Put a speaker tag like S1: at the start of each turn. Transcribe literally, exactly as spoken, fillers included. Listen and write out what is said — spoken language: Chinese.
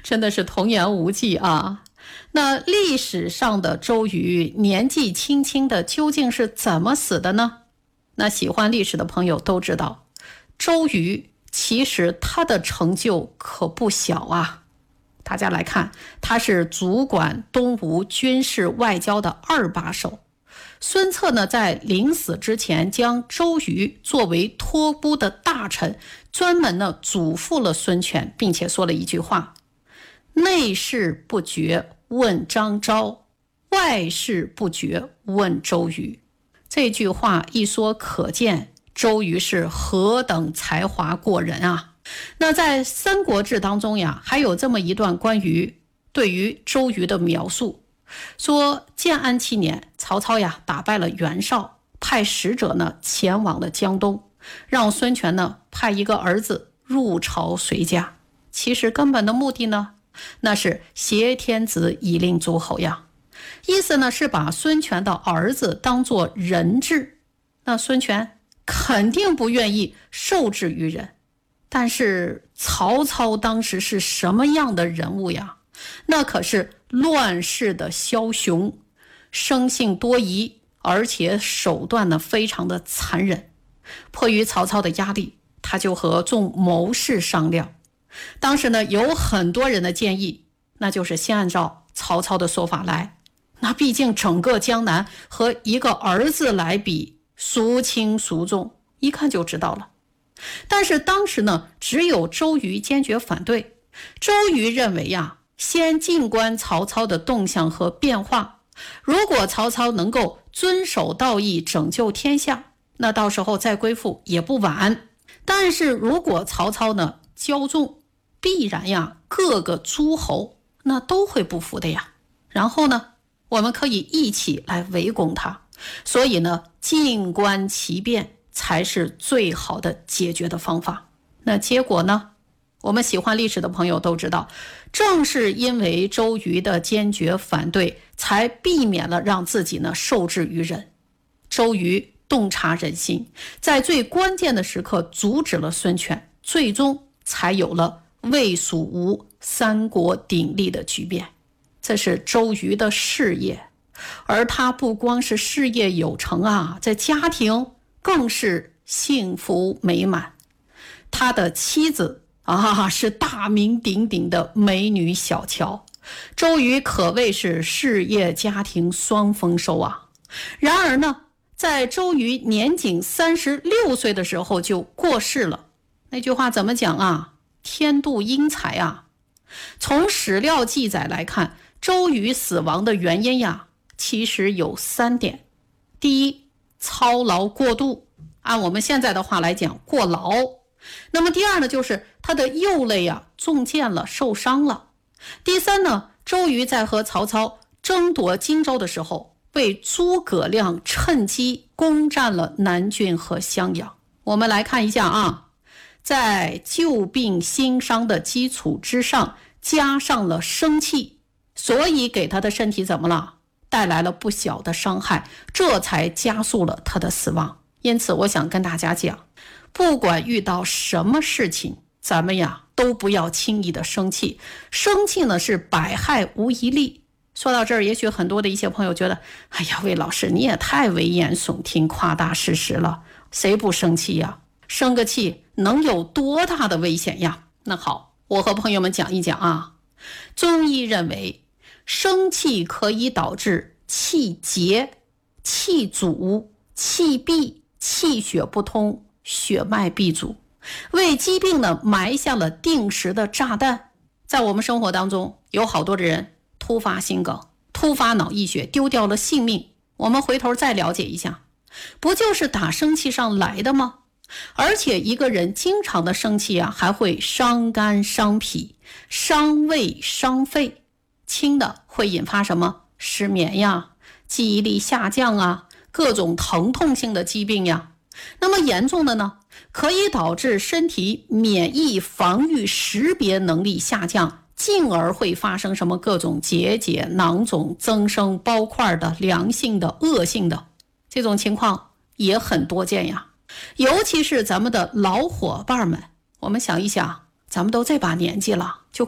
S1: 真的是童言无忌啊。那历史上的周瑜年纪轻轻的究竟是怎么死的呢？那喜欢历史的朋友都知道，周瑜其实他的成就可不小啊。大家来看，他是主管东吴军事外交的二把手。孙策呢，在临死之前将周瑜作为托孤的大臣，专门呢嘱咐了孙权，并且说了一句话：内事不决问张昭，外事不决问周瑜。这句话一说可见周瑜是何等才华过人啊。那在《三国志》当中呀，还有这么一段关于对于周瑜的描述，说建安七年，曹操呀打败了袁绍，派使者呢前往了江东，让孙权呢派一个儿子入朝随驾。其实根本的目的呢，那是挟天子以令诸侯呀，意思呢是把孙权的儿子当作人质。那孙权肯定不愿意受制于人。但是曹操当时是什么样的人物呀？那可是乱世的枭雄，生性多疑，而且手段呢非常的残忍。迫于曹操的压力，他就和众谋士商量。当时呢有很多人的建议，那就是先按照曹操的说法来。那毕竟整个江南和一个儿子来比，孰轻孰重，一看就知道了。但是当时呢，只有周瑜坚决反对。周瑜认为呀，先静观曹操的动向和变化，如果曹操能够遵守道义，拯救天下，那到时候再归附也不晚。但是如果曹操呢骄纵，必然呀各个诸侯那都会不服的呀。然后呢，我们可以一起来围攻他。所以呢，静观其变才是最好的解决的方法。那结果呢，我们喜欢历史的朋友都知道，正是因为周瑜的坚决反对，才避免了让自己呢受制于人。周瑜洞察人心，在最关键的时刻阻止了孙权，最终才有了魏蜀吴三国鼎立的局面。这是周瑜的事业，而他不光是事业有成啊，在家庭更是幸福美满。他的妻子啊，是大名鼎鼎的美女小乔。周瑜可谓是事业家庭双丰收啊。然而呢，在周瑜年仅三十六岁的时候就过世了。那句话怎么讲啊？天妒英才啊。从史料记载来看，周瑜死亡的原因呀，其实有三点。第一，操劳过度，按我们现在的话来讲，过劳。那么第二呢，就是他的右肋呀中箭了，受伤了。第三呢，周瑜在和曹操争夺荆州的时候，被诸葛亮趁机攻占了南郡和襄阳。我们来看一下啊，在旧病新伤的基础之上，加上了生气，所以给他的身体怎么了？带来了不小的伤害，这才加速了他的死亡。因此我想跟大家讲，不管遇到什么事情，咱们呀都不要轻易的生气。生气呢是百害无一利。说到这儿，也许很多的一些朋友觉得，哎呀，魏老师你也太危言耸听，夸大事实了，谁不生气呀？生个气能有多大的危险呀？那好，我和朋友们讲一讲啊。中医认为，生气可以导致气结、气阻、气闭、气血不通、血脉闭阻，为疾病呢埋下了定时的炸弹。在我们生活当中，有好多的人突发心梗、突发脑溢血，丢掉了性命。我们回头再了解一下，不就是打生气上来的吗？而且一个人经常的生气啊，还会伤肝伤脾、伤胃伤肺。轻的会引发什么？失眠呀、记忆力下降啊、各种疼痛性的疾病呀。那么严重的呢，可以导致身体免疫防御识别能力下降，进而会发生什么各种结节、囊肿、增生、包块的、良性的、恶性的，这种情况也很多见呀。尤其是咱们的老伙伴们，我们想一想，咱们都这把年纪了，